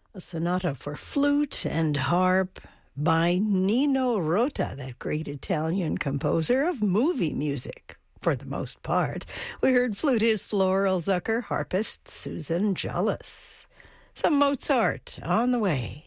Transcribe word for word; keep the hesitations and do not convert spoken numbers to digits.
A sonata for flute and harp by Nino Rota, that great Italian composer of movie music, for the most part. We heard flutist Laurel Zucker, harpist Susan Jollis. Some Mozart on the way.